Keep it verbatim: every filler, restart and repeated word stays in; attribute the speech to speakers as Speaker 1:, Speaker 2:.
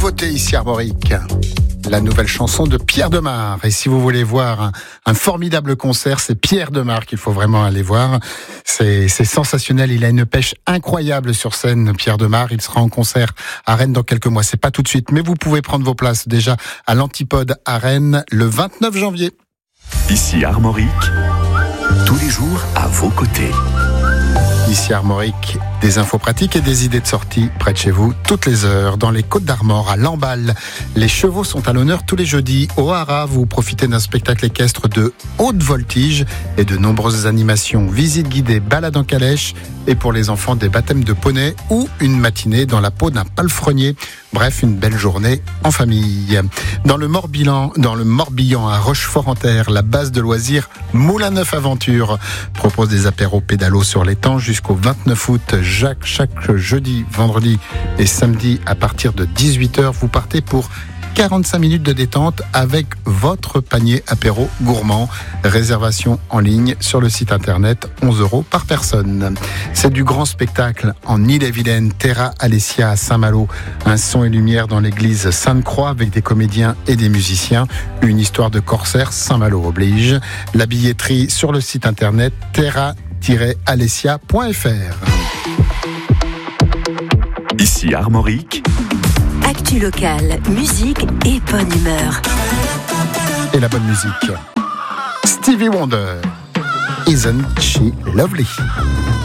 Speaker 1: Côté ici Armorique. La nouvelle chanson de Pierre Demar. Et si vous voulez voir un, un formidable concert, c'est Pierre Demar qu'il faut vraiment aller voir. C'est, c'est sensationnel. Il a une pêche incroyable sur scène, Pierre Demar. Il sera en concert à Rennes dans quelques mois. C'est pas tout de suite, mais vous pouvez prendre vos places déjà à l'Antipode à Rennes le vingt-neuf janvier.
Speaker 2: Ici Armorique, tous les jours à vos côtés.
Speaker 1: Ici Armorique, des infos pratiques et des idées de sortie près de chez vous, toutes les heures. Dans les Côtes d'Armor, à Lamballe, les chevaux sont à l'honneur tous les jeudis. Au Hara, vous profitez d'un spectacle équestre de haute voltige et de nombreuses animations, visites guidées, balades en calèche et pour les enfants des baptêmes de poney ou une matinée dans la peau d'un palefrenier. Bref, une belle journée en famille. Dans le Morbihan, dans le Morbihan à Rochefort-en-Terre, la base de loisirs Moulin Neuf Aventure propose des apéros pédalos sur l'étang jusqu'au vingt-neuf août. Chaque, chaque jeudi, vendredi et samedi à partir de dix-huit heures, vous partez pour quarante-cinq minutes de détente avec votre panier apéro gourmand. Réservation en ligne sur le site internet, onze euros par personne. C'est du grand spectacle en Ille-et-Vilaine, Terra Alessia à Saint-Malo. Un son et lumière dans l'église Sainte-Croix avec des comédiens et des musiciens. Une histoire de corsaire, Saint-Malo oblige. La billetterie sur le site internet terra tiret alessia point f r.
Speaker 2: Ici Armorique.
Speaker 3: Actu locale, musique et bonne humeur.
Speaker 1: Et la bonne musique. Stevie Wonder. Isn't she lovely?